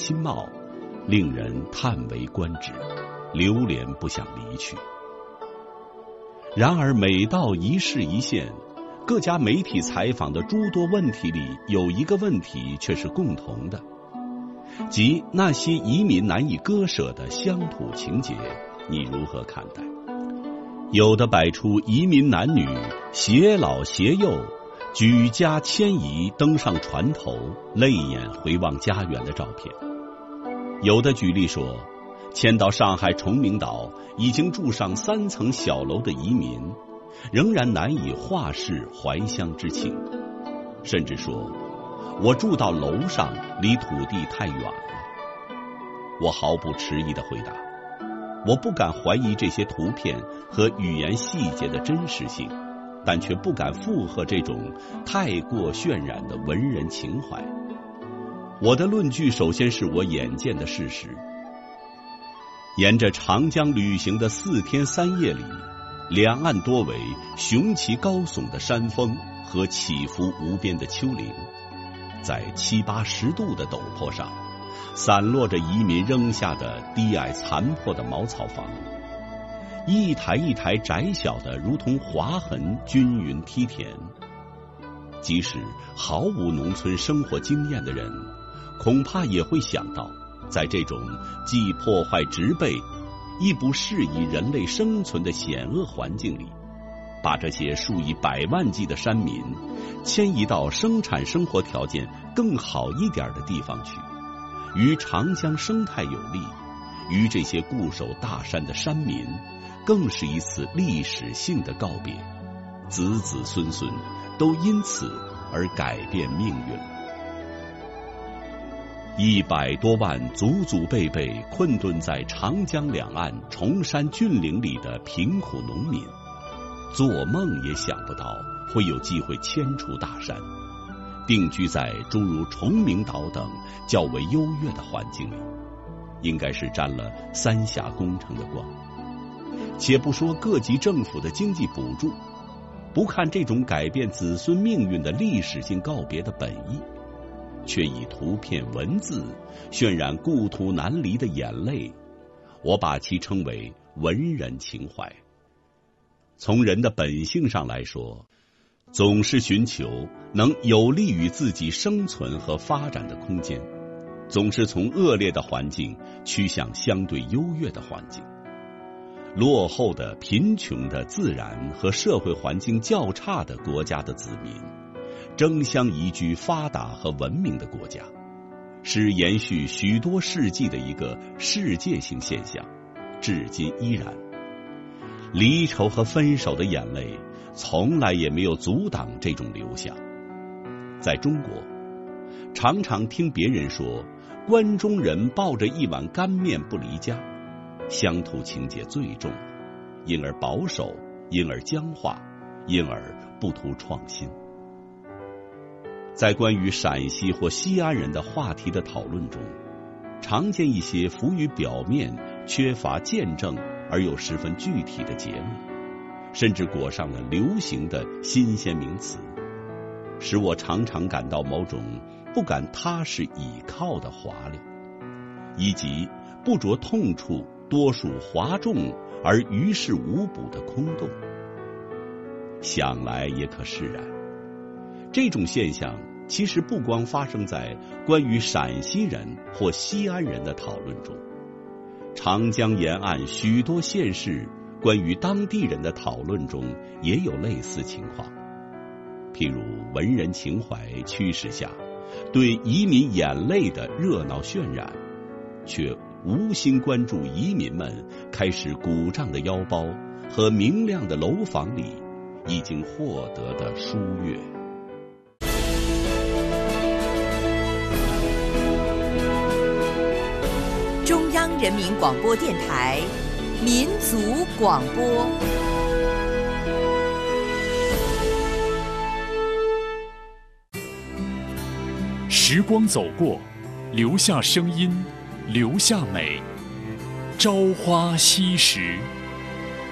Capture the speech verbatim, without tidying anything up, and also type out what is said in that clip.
新貌，令人叹为观止，流连不想离去。然而每到一市一县，各家媒体采访的诸多问题里，有一个问题却是共同的，即那些移民难以割舍的乡土情结，你如何看待？有的摆出移民男女携老携幼，举家迁移登上船头，泪眼回望家园的照片；有的举例说，迁到上海崇明岛已经住上三层小楼的移民，仍然难以化释怀乡之情，甚至说我住到楼上，离土地太远了。我毫不迟疑地回答，我不敢怀疑这些图片和语言细节的真实性，但却不敢附和这种太过渲染的文人情怀。我的论据首先是我眼见的事实。沿着长江旅行的四天三夜里，两岸多为雄奇高耸的山峰和起伏无边的丘陵，在七八十度的陡坡上，散落着移民扔下的低矮残破的茅草房，一台一台窄小的如同划痕均匀梯田。即使毫无农村生活经验的人，恐怕也会想到，在这种既破坏植被亦不适宜人类生存的险恶环境里，把这些数以百万计的山民迁移到生产生活条件更好一点的地方去，与长江生态有利，与这些固守大山的山民更是一次历史性的告别，子子孙孙都因此而改变命运了。一百多万祖祖辈辈困顿在长江两岸崇山峻岭里的贫苦农民，做梦也想不到会有机会迁出大山，定居在诸如崇明岛等较为优越的环境里，应该是沾了三峡工程的光。且不说各级政府的经济补助，不看这种改变子孙命运的历史性告别的本意，却以图片文字渲染故土难离的眼泪，我把其称为文人情怀。从人的本性上来说，总是寻求能有利于自己生存和发展的空间，总是从恶劣的环境趋向相对优越的环境。落后的、贫穷的、自然和社会环境较差的国家的子民，争相移居发达和文明的国家，是延续许多世纪的一个世界性现象，至今依然。离愁和分手的眼泪从来也没有阻挡这种流向。在中国，常常听别人说关中人抱着一碗干面不离家，乡土情节最重，因而保守，因而僵化，因而不图创新。在关于陕西或西安人的话题的讨论中，常见一些浮于表面、缺乏见证而又十分具体的结论，甚至裹上了流行的新鲜名词，使我常常感到某种不敢踏实倚靠的滑溜，以及不着痛处多数哗众而于事无补的空洞。想来也可释然，这种现象其实不光发生在关于陕西人或西安人的讨论中，长江沿岸许多县市关于当地人的讨论中也有类似情况。譬如文人情怀驱使下对移民眼泪的热闹渲染，却无心关注移民们开始鼓胀的腰包和明亮的楼房里已经获得的疏悦。 中央人民广播电台民族广播。 时光走过，留下声音，留下美。朝花夕拾。